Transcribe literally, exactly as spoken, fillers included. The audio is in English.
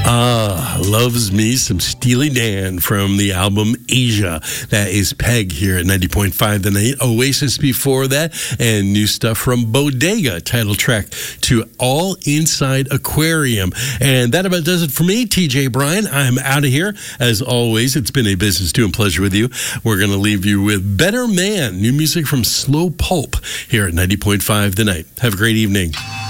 Ah, loves me some Steely Dan from the album Asia. That is Peg here at ninety point five The Night. Oasis before that, and new stuff from Bodega, title track to All Inside Aquarium. And that about does it for me, T J Bryan. I'm out of here. As always, it's been a business doing pleasure with you. We're going to leave you with Better Man, new music from Slow Pulp here at ninety point five The Night. Have a great evening.